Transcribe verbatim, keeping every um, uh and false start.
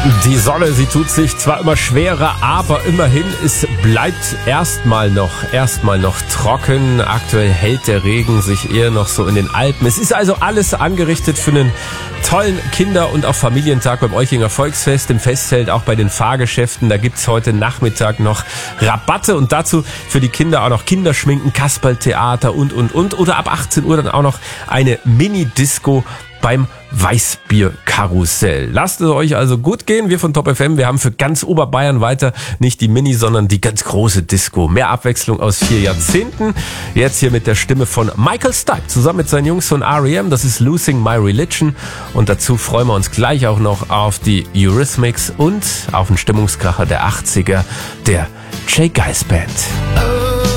Die Sonne, sie tut sich zwar immer schwerer, aber immerhin, es bleibt erstmal noch, erstmal noch trocken. Aktuell hält der Regen sich eher noch so in den Alpen. Es ist also alles angerichtet für einen tollen Kinder- und auch Familientag beim Euchinger Volksfest, im Festzelt, auch bei den Fahrgeschäften. Da gibt's heute Nachmittag noch Rabatte und dazu für die Kinder auch noch Kinderschminken, Kasperltheater und, und, und. Oder ab achtzehn Uhr dann auch noch eine Mini-Disco beim Weißbierkarussell. Lasst es euch also gut gehen. Wir von Top F M, wir haben für ganz Oberbayern weiter nicht die Mini, sondern die ganz große Disco. Mehr Abwechslung aus vier Jahrzehnten. Jetzt hier mit der Stimme von Michael Stipe zusammen mit seinen Jungs von R E M. Das ist Losing My Religion. Und dazu freuen wir uns gleich auch noch auf die Eurythmics und auf den Stimmungskracher der achtziger, der J. Geils Band.